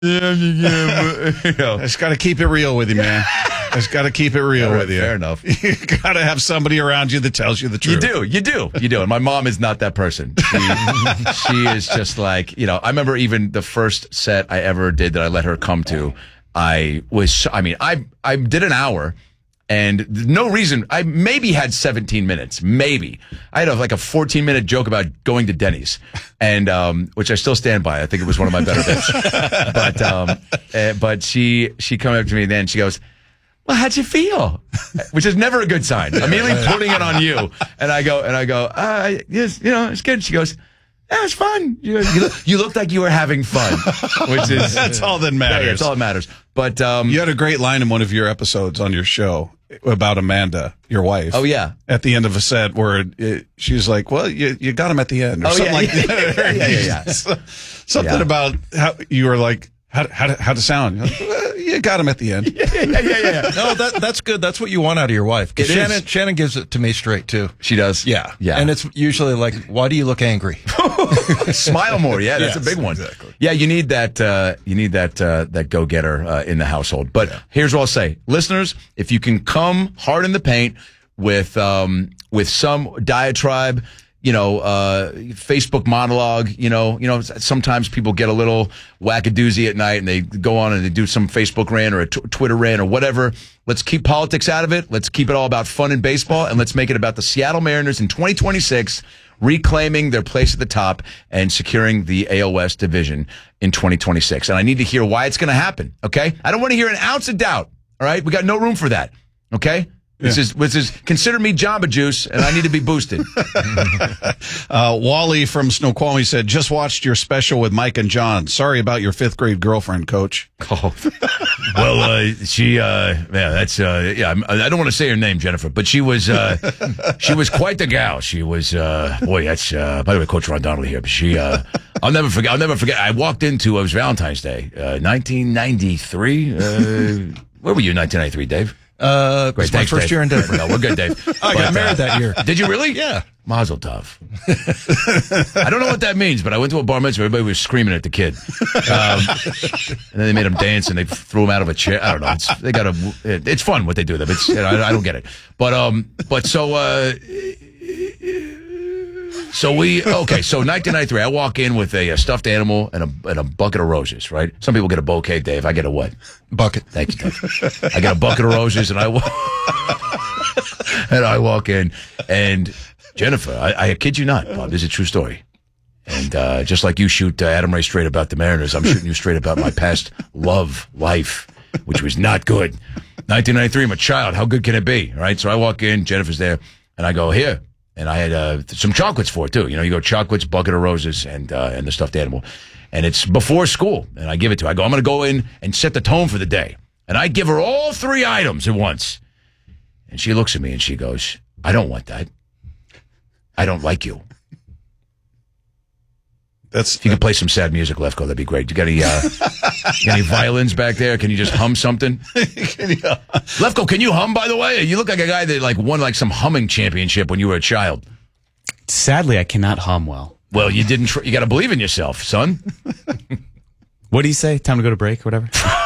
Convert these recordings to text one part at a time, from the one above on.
I just got to keep it real with you, man. I just got to keep it real with you. Fair enough. You got to have somebody around you that tells you the truth. You do. And my mom is not that person. She is just like, I remember even the first set I ever did that I let her come to, I did an hour. And no reason, I maybe had 17 minutes, maybe. I had a 14-minute joke about going to Denny's, and which I still stand by. I think it was one of my better bits. But she came up to me then, she goes, well, how'd you feel? Which is never a good sign. Immediately putting it on you. And I go, yes, it's good. She goes, that was fun. You looked like you were having fun, which is that's all that matters. That's all that matters. But you had a great line in one of your episodes on your show about Amanda, your wife. Oh yeah, at the end of a set where she's like, "Well, you got him at the end," or something like that. Yeah. Something about how you were like, how to sound. You got him at the end. Yeah. No, that's good. That's what you want out of your wife. Shannon gives it to me straight too. She does. Yeah. And it's usually like, why do you look angry? Smile more. Yeah, that's a big one. Exactly. Yeah, you need that. That go-getter in the household. But here's what I'll say, listeners: if you can come hard in the paint with some diatribe, Facebook monologue, sometimes people get a little wackadoozy at night and they go on and they do some Facebook rant or a Twitter rant or whatever. Let's keep politics out of it. Let's keep it all about fun and baseball, and let's make it about the Seattle Mariners in 2026 reclaiming their place at the top and securing the AL West division in 2026. And I need to hear why it's going to happen, okay? I don't want to hear an ounce of doubt, all right? We got no room for that, okay? This is consider me Jamba Juice, and I need to be boosted. Wally from Snoqualmie said, just watched your special with Mike and John. Sorry about your 5th grade girlfriend, Coach. Oh. Well, I don't want to say her name, Jennifer, but she was quite the gal. She was, by the way, Coach Ron Donnelly here, but I'll never forget. I walked into, it was Valentine's Day, 1993. Where were you in 1993, Dave? Great. My first year in Denver. No, we're good, Dave. I got married that year. Did you really? Yeah. Mazel tov. I don't know what that means, but I went to a bar mitzvah. Everybody was screaming at the kid, and then they made him dance and they threw him out of a chair. I don't know. It's fun what they do to them. I don't get it. But so 1993, I walk in with a stuffed animal and a bucket of roses, right? Some people get a bouquet, Dave. I get a what? Bucket. Thank you, Dave. I get a bucket of roses, and I walk in, and Jennifer, I kid you not, Bob, this is a true story. And just like you shoot Adam Ray straight about the Mariners, I'm shooting you straight about my past life, which was not good. 1993, I'm a child. How good can it be? All right, so I walk in, Jennifer's there, and I go, here. And I had some chocolates for it, too. You go chocolates, bucket of roses, and the stuffed animal. And it's before school, and I give it to her. I go, I'm going to go in and set the tone for the day. And I give her all 3 items at once. And she looks at me and she goes, I don't want that. I don't like you. If you could play some sad music, Lefko, that'd be great. You got any violins back there? Can you just hum something? Lefko, can you hum, by the way? You look like a guy that won some humming championship when you were a child. Sadly, I cannot hum well. Well, you didn't. You got to believe in yourself, son. What do you say? Time to go to break, whatever.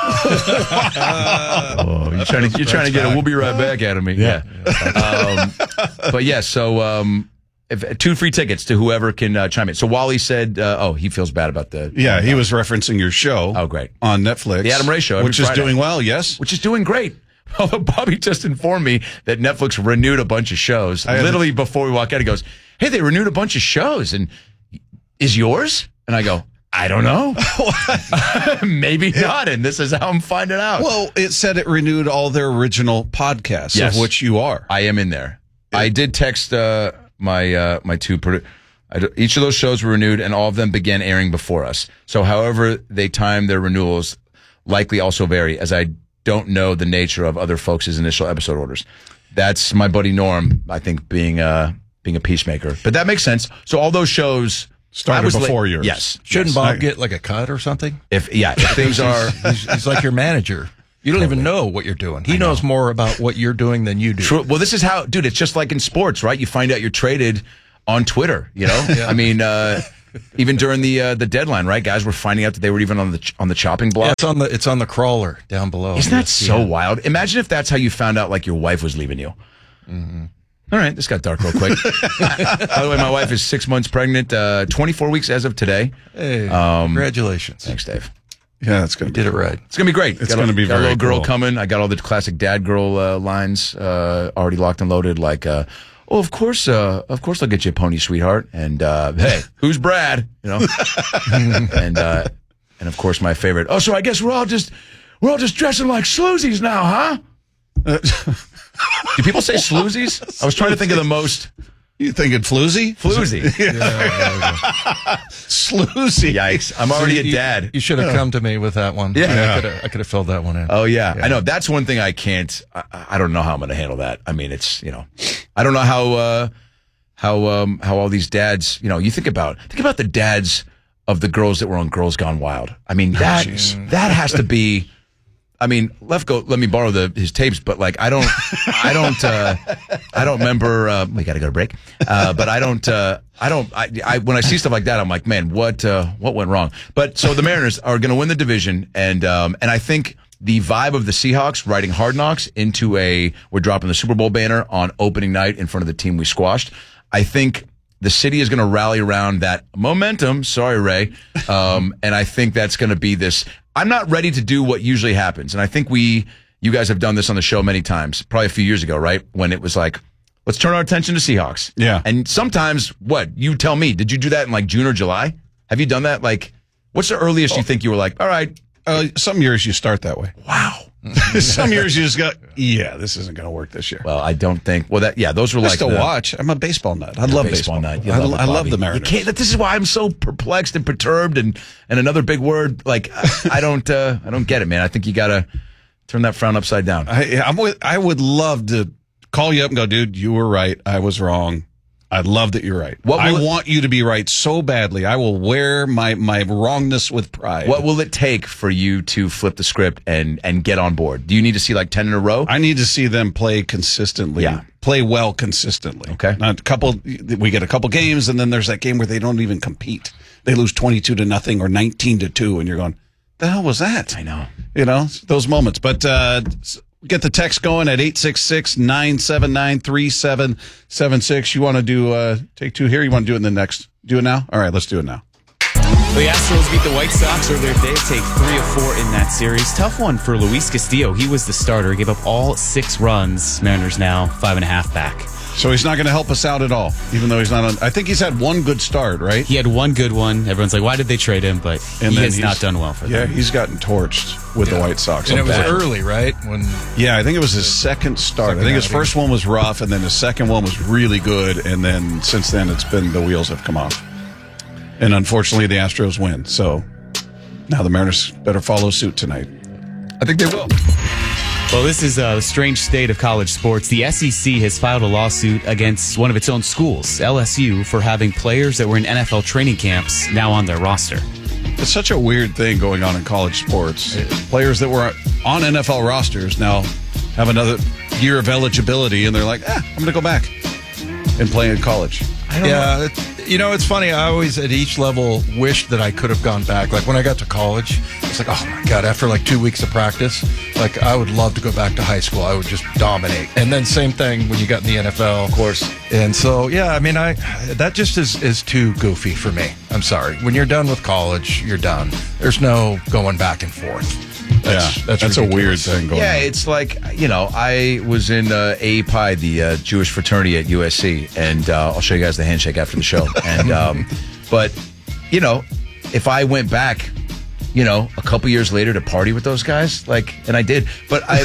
You're trying to get a "we'll be right back" out of me. Yeah. But yeah, so. 2 free tickets to whoever can chime in. So Wally said, he feels bad about the... Yeah, he was referencing your show. Oh, great. On Netflix. The Adam Ray Show. Which is doing well, yes? Which is doing great. Although Bobby just informed me that Netflix renewed a bunch of shows. Literally before we walk out, he goes, hey, they renewed a bunch of shows. And is yours? And I go, I don't know. Maybe not. And this is how I'm finding out. Well, it said it renewed all their original podcasts, of which you are. I am in there. I did text... my 2 each of those shows were renewed and all of them began airing before us. So however they time their renewals likely also vary, as I don't know the nature of other folks' initial episode orders. That's my buddy Norm, I think, being a peacemaker. But that makes sense. So all those shows started before yours. Yes. Shouldn't Bob get like a cut or something? If things are he's like your manager. You don't even know what you're doing. He knows more about what you're doing than you do. True. Well, this is how, dude, it's just like in sports, right? You find out you're traded on Twitter, Yeah. I mean, even during the deadline, right? Guys were finding out that they were even on the chopping block. Yeah, it's on the crawler down below. Isn't that so wild? Imagine if that's how you found out, like, your wife was leaving you. Mm-hmm. All right, this got dark real quick. By the way, my wife is 6 months pregnant, 24 weeks as of today. Hey, congratulations. Thanks, Dave. Yeah, it's going to Did it right. It's going to be great. It's going to be got very a little girl cool. coming. I got all the classic dad girl lines already locked and loaded. Like, of course I'll get you a pony, sweetheart. And hey, who's Brad? You know, and of course my favorite. Oh, so I guess we're all just dressing like sloozies now, huh? Do people say sloozies? I was trying to think of the most. You thinking floozy? Floozy. Sloozy. Yikes. I'm already a dad. You should have come to me with that one. Yeah. I could have filled that one in. Oh, yeah. I know. That's one thing I can't. I don't know how I'm going to handle that. I mean, it's, I don't know how all these dads, you think about the dads of the girls that were on Girls Gone Wild. I mean, that has to be. I mean, let me borrow his tapes, but like, I don't remember, we got to go to break. But when I see stuff like that, I'm like, man, what went wrong? But so the Mariners are going to win the division. And I think the vibe of the Seahawks writing Hard Knocks into we're dropping the Super Bowl banner on opening night in front of the team we squashed. I think the city is going to rally around that momentum. Sorry, Ray. And I think that's going to be this. I'm not ready to do what usually happens. And I think you guys have done this on the show many times, probably a few years ago, right? When it was like, let's turn our attention to Seahawks. Yeah. And sometimes, you tell me, did you do that in like June or July? Have you done that? Like, what's the earliest you think you were like, all right. Some years you start that way. Wow. Some years you just go, this isn't going to work this year. Well, I don't think. Well, those were just like to watch. I'm a baseball nut. I love baseball. Nut. I love the Mariners. This is why I'm so perplexed and perturbed, and another big word. Like I don't get it, man. I think you got to turn that frown upside down. I would love to call you up and go, dude, you were right. I was wrong. I love that you're right. I want you to be right so badly. I will wear my wrongness with pride. What will it take for you to flip the script and get on board? Do you need to see like 10 in a row? I need to see them play consistently. Yeah. Play well consistently. Okay. We get a couple games, and then there's that game where they don't even compete. They lose 22-0 or 19-2, and you're going, the hell was that? I know. Those moments. But get the text going at 866-979-3776. You want to do take two here? You want to do it in the next? Do it now? All right, let's do it now. The Astros beat the White Sox earlier today to take 3 of 4 in that series. Tough one for Luis Castillo. He was the starter. He gave up all 6 runs. Mariners now 5.5 back. So he's not going to help us out at all, even though he's not on. I think he's had one good start, right? He had one good one. Everyone's like, why did they trade him? But he has not done well for them. Yeah, he's gotten torched with the White Sox. And it was early, right? I think it was his second start. I think his first one was rough, and then his second one was really good, and then since then it's been the wheels have come off. And unfortunately, the Astros win. So now the Mariners better follow suit tonight. I think they will. Well, this is a strange state of college sports. The SEC has filed a lawsuit against one of its own schools, LSU, for having players that were in NFL training camps now on their roster. It's such a weird thing going on in college sports. Players that were on NFL rosters now have another year of eligibility, and they're like, I'm going to go back and play in college. I don't know. It's funny. I always, at each level, wished that I could have gone back. Like, when I got to college, it's like, oh, my God, after like 2 weeks of practice, like, I would love to go back to high school. I would just dominate. And then same thing when you got in the NFL. Of course. And so, that just is too goofy for me. I'm sorry. When you're done with college, you're done. There's no going back and forth. That's a weird thing going on. Yeah, it's like, I was in API, the Jewish fraternity at USC, and I'll show you guys the handshake after the show. And but, if I went back, a couple years later to party with those guys, and I did, would I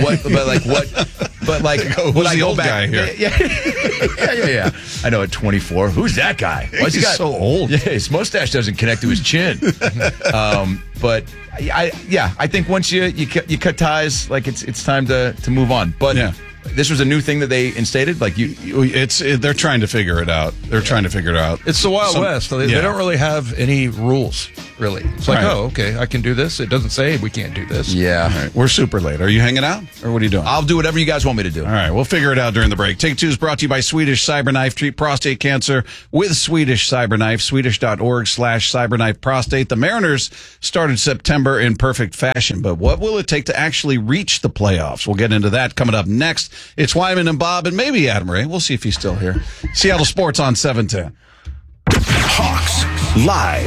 go back? Guy here? Yeah. I know at 24, who's that guy? Why's He's so old. Yeah, his mustache doesn't connect to his chin. But I think once you cut ties, like it's time to move on. But This was a new thing that they instated? Like they're trying to figure it out. They're trying to figure it out. It's the Wild West. They don't really have any rules, really. It's like, oh, okay, I can do this. It doesn't say we can't do this. Yeah. All right, we're super late. Are you hanging out, or what are you doing? I'll do whatever you guys want me to do. All right, we'll figure it out during the break. Take Two is brought to you by Swedish Cyberknife. Treat prostate cancer with Swedish Cyberknife. Swedish.org/cyberknife prostate. The Mariners started September in perfect fashion, but what will it take to actually reach the playoffs? We'll get into that coming up next. It's Wyman and Bob and maybe Adam Ray. We'll see if he's still here. Seattle Sports on 710. Hawks Live.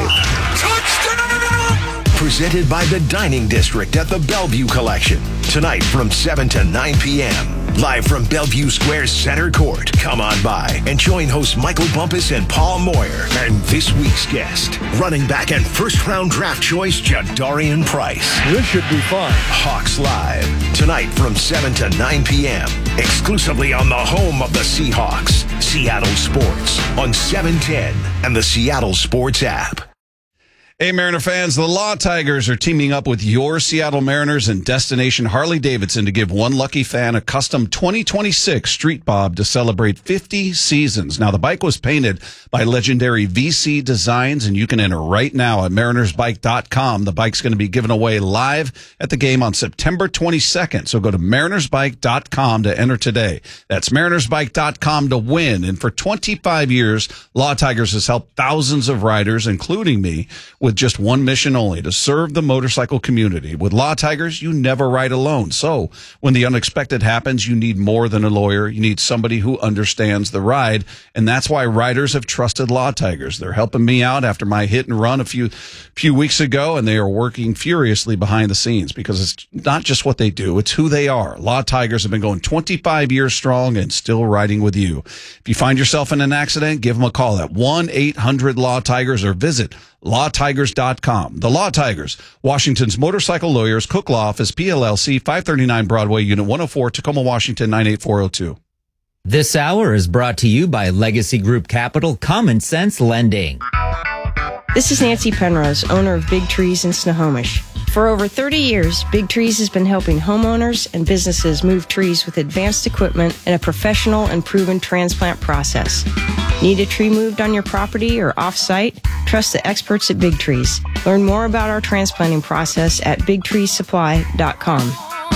Touchdown! Presented by the Dining District at the Bellevue Collection. Tonight from 7 to 9 p.m. Live from Bellevue Square's center court. Come on by and join hosts Michael Bumpus and Paul Moyer. And this week's guest, running back and first-round draft choice, Jadarian Price. This should be fun. Hawks Live. Tonight from 7 to 9 p.m. Exclusively on the home of the Seahawks. Seattle Sports on 710 and the Seattle Sports app. Hey, Mariner fans, the Law Tigers are teaming up with your Seattle Mariners and Destination Harley-Davidson to give one lucky fan a custom 2026 Street Bob to celebrate 50 seasons. Now, the bike was painted by legendary VC Designs, and you can enter right now at marinersbike.com. The bike's going to be given away live at the game on September 22nd, so go to marinersbike.com to enter today. That's marinersbike.com to win, and for 25 years, Law Tigers has helped thousands of riders, including me, with just one mission only, to serve the motorcycle community. With Law Tigers, you never ride alone. So when the unexpected happens, you need more than a lawyer. You need somebody who understands the ride. And that's why riders have trusted Law Tigers. They're helping me out after my hit and run a few weeks ago, and they are working furiously behind the scenes because it's not just what they do, it's who they are. Law Tigers have been going 25 years strong and still riding with you. If you find yourself in an accident, give them a call at 1-800-LAW-TIGERS or visit lawtigers.com. The Law Tigers, Washington's motorcycle lawyers, Cook Law Office, PLLC, 539 Broadway, Unit 104, Tacoma, Washington, 98402. This hour is brought to you by Legacy Group Capital Common Sense Lending. This is Nancy Penrose, owner of Big Trees in Snohomish. For over 30 years, Big Trees has been helping homeowners and businesses move trees with advanced equipment and a professional and proven transplant process. Need a tree moved on your property or off-site? Trust the experts at Big Trees. Learn more about our transplanting process at bigtreesupply.com.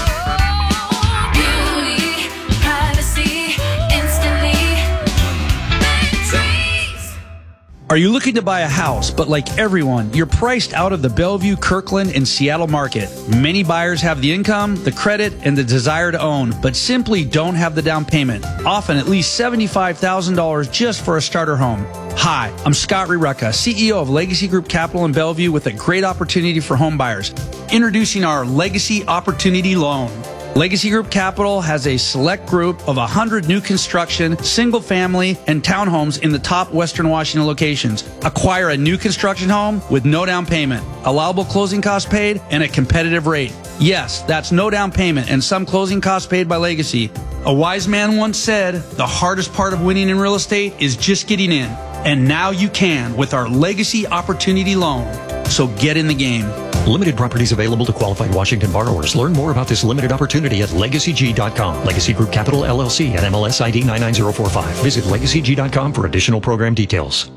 Are you looking to buy a house, but like everyone, you're priced out of the Bellevue, Kirkland, and Seattle market? Many buyers have the income, the credit, and the desire to own, but simply don't have the down payment, often at least $75,000 just for a starter home. Hi, I'm Scott Rirecka, CEO of Legacy Group Capital in Bellevue, with a great opportunity for home buyers. Introducing our Legacy Opportunity Loan. Legacy Group Capital has a select group of 100 new construction, single family, and townhomes in the top Western Washington locations. Acquire a new construction home with no down payment, allowable closing costs paid, and a competitive rate. Yes, that's no down payment and some closing costs paid by Legacy. A wise man once said, the hardest part of winning in real estate is just getting in. And now you can with our Legacy Opportunity Loan. So get in the game. Limited properties available to qualified Washington borrowers. Learn more about this limited opportunity at LegacyG.com. Legacy Group Capital LLC and MLS ID 99045. Visit LegacyG.com for additional program details.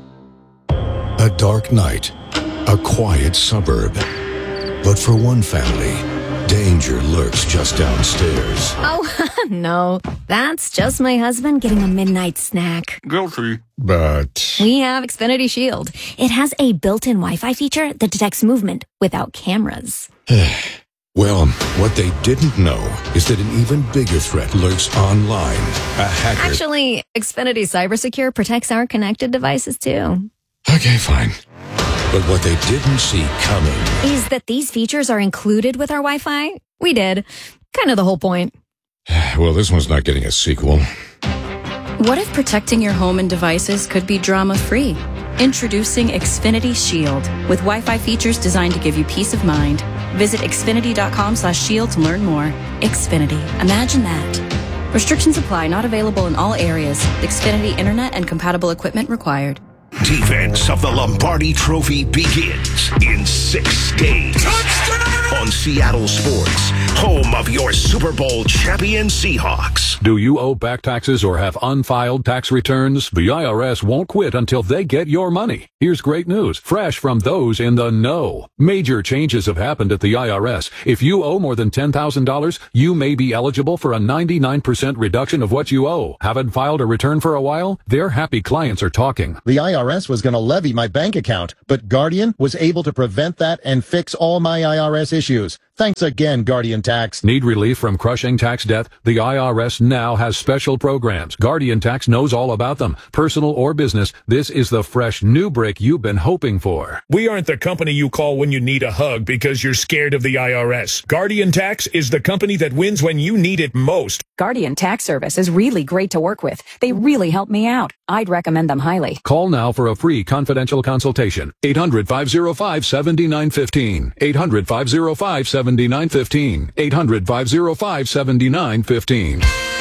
A dark night, a quiet suburb. But for one family, danger lurks just downstairs. Oh, no. That's just my husband getting a midnight snack. Guilty. But we have Xfinity Shield. It has a built-in Wi-Fi feature that detects movement without cameras. Well, what they didn't know is that an even bigger threat lurks online. A hacker. Actually, Xfinity CyberSecure protects our connected devices, too. Okay, fine. But what they didn't see coming is that these features are included with our Wi-Fi. We did. Kind of the whole point. Well, this one's not getting a sequel. What if protecting your home and devices could be drama-free? Introducing Xfinity Shield with Wi-Fi features designed to give you peace of mind. Visit Xfinity.com/shield to learn more. Xfinity. Imagine that. Restrictions apply. Not available in all areas. Xfinity Internet and compatible equipment required. Defense of the Lombardi Trophy begins in 6 days. Touchdown! on Seattle Sports, home of your Super Bowl champion Seahawks. Do you owe back taxes or have unfiled tax returns? The IRS won't quit until they get your money. Here's great news, fresh from those in the know. Major changes have happened at the IRS. If you owe more than $10,000, you may be eligible for a 99% reduction of what you owe. Haven't filed a return for a while? Their happy clients are talking. The IRS was going to levy my bank account, but Guardian was able to prevent that and fix all my IRS issues. Thanks again, Guardian Tax. Need relief from crushing tax debt? The IRS now has special programs. Guardian Tax knows all about them. Personal or business, this is the fresh new break you've been hoping for. We aren't the company you call when you need a hug because you're scared of the IRS. Guardian Tax is the company that wins when you need it most. Guardian Tax Service is really great to work with. They really help me out. I'd recommend them highly. Call now for a free confidential consultation. 800-505-7915. 800-505-7915. 800-505-7915.